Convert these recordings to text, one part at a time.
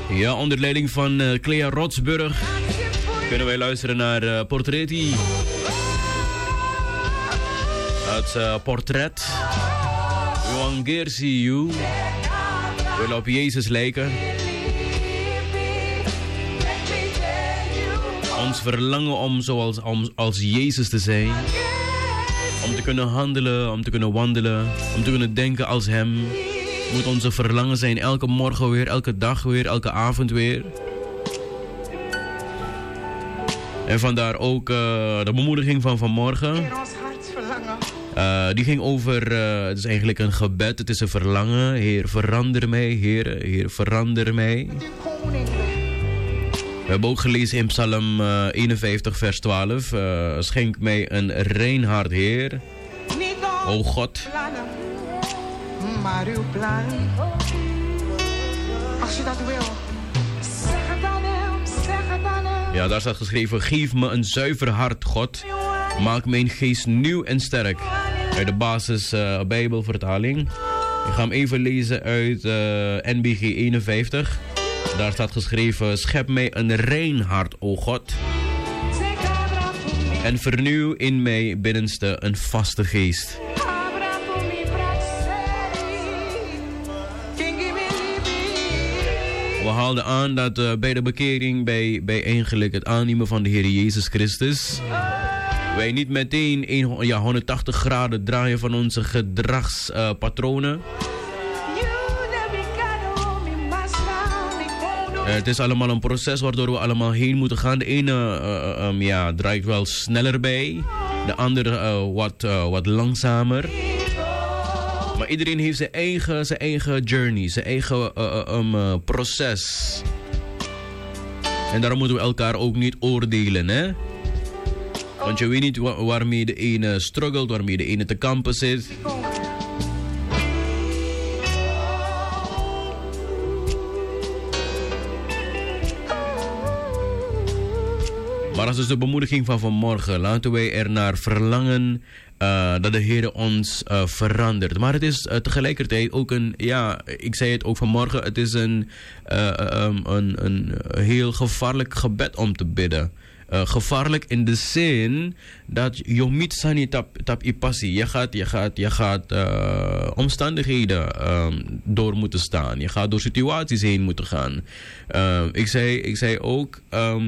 Ja, onder leiding van Clea Rotsburg kunnen wij luisteren naar Portretti. Het portret. Wangeersi you. Wil op Jezus lijken. Ons verlangen om zoals als Jezus te zijn. Om te kunnen handelen, om te kunnen wandelen, om te kunnen denken als Hem. Moet onze verlangen zijn elke morgen weer, elke dag weer, elke avond weer. En vandaar ook de bemoediging van vanmorgen. Die ging over, het is eigenlijk een gebed, het is een verlangen. Heer, verander mij, Heer, verander mij. We hebben ook gelezen in Psalm 51 vers 12. Schenk mij een rein hart, Heer. O God. Maar uw plan, als je dat wil, zeg het aan Hem, zeg het aan Hem. Ja, daar staat geschreven, geef me een zuiver hart, God. Maak mijn geest nieuw en sterk. Uit de basis Bijbelvertaling. Ik ga hem even lezen uit NBG 51. Daar staat geschreven, schep mij een rein hart, o God. En vernieuw in mij binnenste een vaste geest. We haalden aan dat bij de bekering, bij eigenlijk het aannemen van de Heer Jezus Christus, wij niet meteen 180 graden draaien van onze gedragspatronen. Het is allemaal een proces waardoor we allemaal heen moeten gaan. De ene draait wel sneller bij, de andere wat langzamer. Maar iedereen heeft zijn eigen journey, zijn eigen proces. En daarom moeten we elkaar ook niet oordelen, hè? Want je weet niet waarmee de ene struggelt, waarmee de ene te kampen zit. Maar dat is dus de bemoediging van vanmorgen. Laten wij er naar verlangen dat de Heer ons verandert. Maar het is tegelijkertijd ook een, ik zei het ook vanmorgen, het is een heel gevaarlijk gebed om te bidden. Gevaarlijk in de zin dat je niet sani tap ipassi. Je gaat omstandigheden door moeten staan. Je gaat door situaties heen moeten gaan. Ik zei ook,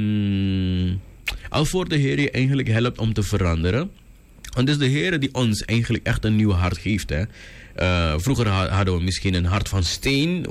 al voor de Heer je eigenlijk helpt om te veranderen. Want het is de Heer die ons eigenlijk echt een nieuw hart geeft. Hè? Vroeger hadden we misschien een hart van steen.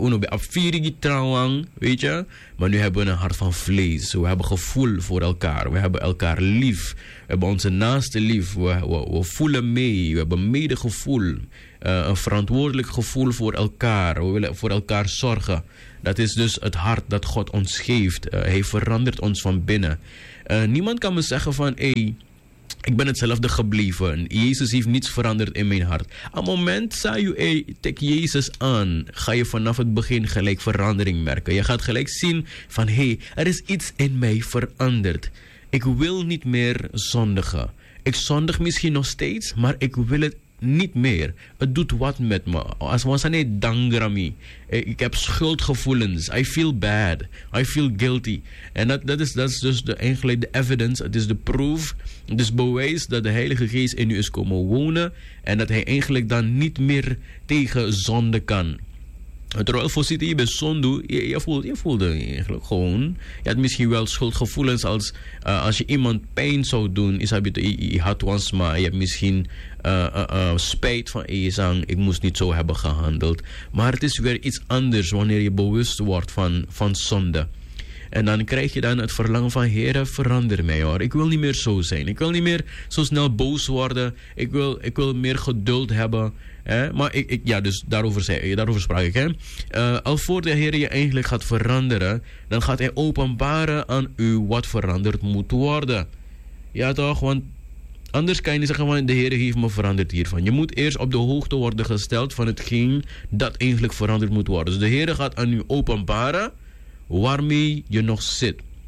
Weet je? Maar nu hebben we een hart van vlees. We hebben gevoel voor elkaar. We hebben elkaar lief. We hebben onze naaste lief. We voelen mee. We hebben medegevoel. Een verantwoordelijk gevoel voor elkaar. We willen voor elkaar zorgen. Dat is dus het hart dat God ons geeft. Hij verandert ons van binnen. Niemand kan me zeggen van, ik ben hetzelfde gebleven. Jezus heeft niets veranderd in mijn hart. Op het moment zei je, tik Jezus aan, ga je vanaf het begin gelijk verandering merken. Je gaat gelijk zien van, er is iets in mij veranderd. Ik wil niet meer zondigen. Ik zondig misschien nog steeds, maar ik wil het niet meer. Het doet wat met me. Als we niet dangrami. Ik heb schuldgevoelens. I feel bad. I feel guilty. En dat is dus eigenlijk de evidence. Het is de proof. Het is bewijs dat de Heilige Geest in u is komen wonen. En dat hij eigenlijk dan niet meer tegen zonde kan. Terwijl voorzitter, je bent zonde, je voelde eigenlijk gewoon. Je had misschien wel schuldgevoelens als je iemand pijn zou doen. Je had once maar je hebt misschien spijt van ik moest niet zo hebben gehandeld. Maar het is weer iets anders wanneer je bewust wordt van zonde. En dan krijg je dan het verlangen van, Heere, verander mij hoor. Ik wil niet meer zo zijn. Ik wil niet meer zo snel boos worden. Ik wil meer geduld hebben. Maar dus daarover sprak ik. Al voor de Heer je eigenlijk gaat veranderen, dan gaat hij openbaren aan u wat veranderd moet worden. Ja toch, want anders kan je niet zeggen van, de Heer heeft me veranderd hiervan. Je moet eerst op de hoogte worden gesteld van hetgeen dat eigenlijk veranderd moet worden. Dus de Heer gaat aan u openbaren waarmee je nog zit.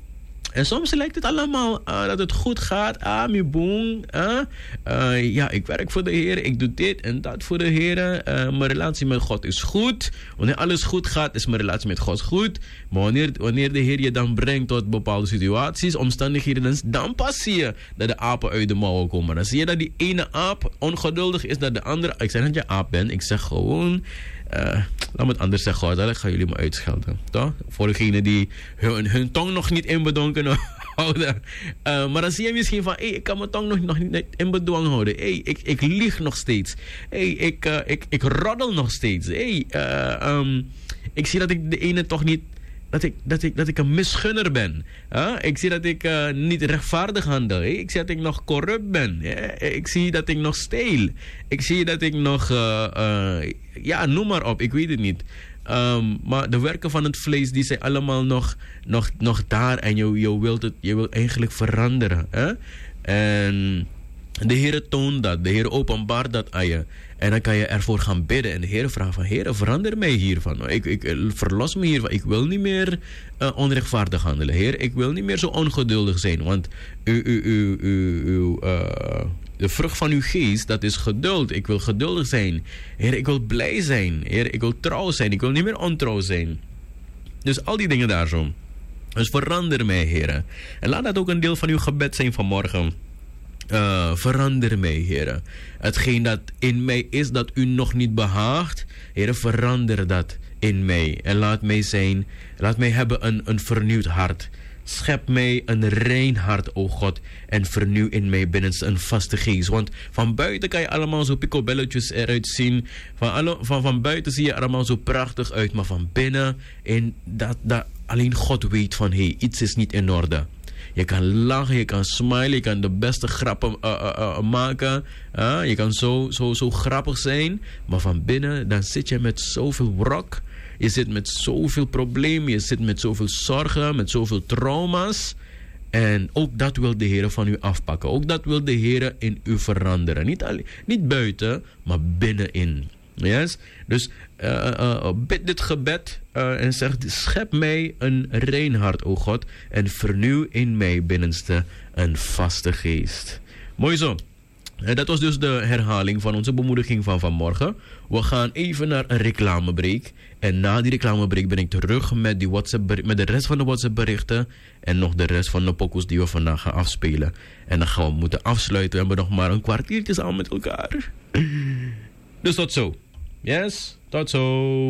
En soms lijkt het allemaal dat het goed gaat. Mi boem. Ja, ik werk voor de Heer. Ik doe dit en dat voor de Heer. Mijn relatie met God is goed. Wanneer alles goed gaat, is mijn relatie met God goed. Maar wanneer de Heer je dan brengt tot bepaalde situaties, omstandigheden, dan pas zie je dat de apen uit de mouwen komen. Dan zie je dat die ene aap ongeduldig is dat de andere. Ik zeg dat je aap bent. Ik zeg gewoon... laat me het anders zeggen, hoor. Dan gaan jullie me uitschelden. Toch? Voor degenen die hun tong nog niet in bedwang kunnen houden. Maar dan zie je misschien van... ik kan mijn tong nog niet in bedwang houden. Ik lieg nog steeds. Ik roddel nog steeds. Ik zie dat ik de ene toch niet... Dat ik een misgunner ben. Ik zie dat ik niet rechtvaardig handel. Ik zie dat ik nog corrupt ben. Ik zie dat ik nog steel. Ik zie dat ik nog... ja, noem maar op. Ik weet het niet. Maar de werken van het vlees, die zijn allemaal nog daar. En je wilt eigenlijk veranderen. En de Heer toont dat. De Heer openbaart dat aan je. En dan kan je ervoor gaan bidden. En de Heer vraagt van... Heer, verander mij hiervan. Ik verlos me hiervan. Ik wil niet meer onrechtvaardig handelen. Heer, ik wil niet meer zo ongeduldig zijn. Want de vrucht van uw geest, dat is geduld. Ik wil geduldig zijn. Heer, ik wil blij zijn. Heer, ik wil trouw zijn. Ik wil niet meer ontrouw zijn. Dus al die dingen daar zo. Dus verander mij, Heer. En laat dat ook een deel van uw gebed zijn vanmorgen. Verander mij, Heer. Hetgeen dat in mij is dat u nog niet behaagt, Heer, verander dat in mij. En laat mij hebben een vernieuwd hart. Schep mij een rein hart, o God, en vernieuw in mij binnenste een vaste geest. Want van buiten kan je allemaal zo picobelletjes eruit zien. Van buiten zie je allemaal zo prachtig uit. Maar van binnen, dat alleen God weet van, iets is niet in orde. Je kan lachen, je kan smilen, je kan de beste grappen maken. Je kan zo grappig zijn. Maar van binnen, dan zit je met zoveel wrok. Je zit met zoveel problemen. Je zit met zoveel zorgen, met zoveel trauma's. En ook dat wil de Heer van u afpakken. Ook dat wil de Heer in u veranderen. Niet buiten, maar binnenin. Yes? Dus bid dit gebed en zeg: schep mij een rein hart, o God, en vernieuw in mij binnenste een vaste geest. Mooi zo. Dat was dus de herhaling van onze bemoediging van vanmorgen. We gaan even naar een reclamebreak. En na die reclamebreak ben ik terug met de rest van de WhatsApp berichten. En nog de rest van de pokoes die we vandaag gaan afspelen. En dan gaan we moeten afsluiten. We hebben nog maar een kwartiertje samen met elkaar. Dus tot zo. Yes, tot zo.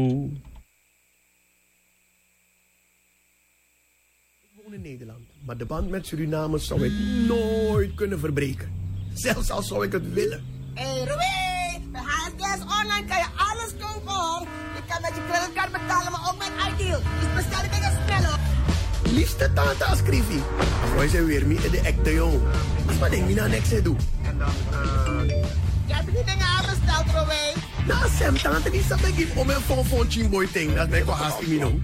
Ik woon in Nederland, maar de band met Suriname zou ik nooit kunnen verbreken. Zelfs al zou ik het willen. Hey Ruby, bij HSDS Online kan je alles kopen hoor. Je kan met je creditcard betalen, maar ook met iDeal. Dus bestel je dingen sneller. Liefste tante Ascrivi. Gooi ze weer mee in de ekte jong. Dat is wat ik niet aan niks doe. En dan, jij hebt die dingen aanbesteld, Ruby. Nou, Sam, tante, die zat ik om een fonfon chingboy ding. Dat ben ik wel haast in mijn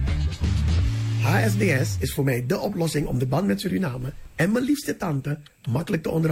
HSDS is voor mij de oplossing om de band met Suriname en mijn liefste tante makkelijk te onderhouden.